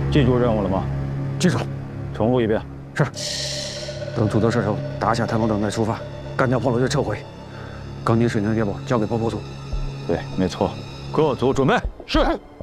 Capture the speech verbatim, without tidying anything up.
记住任务了吗？ 记住。 重复一遍。 是。等土豆射手打下弹簧灯再出发，干掉炮楼就撤回。钢筋水泥的业务交给包包组。 对，没错。各组准备。 是。